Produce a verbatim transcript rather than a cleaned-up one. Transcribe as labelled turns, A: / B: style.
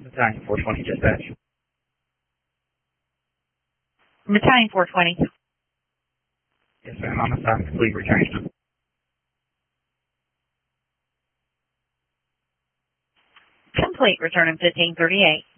A: Battalion four twenty dispatch.
B: Battalion four twenty.
A: Yes, ma'am. I'm assigned complete return.
B: Complete return in fifteen thirty-eight.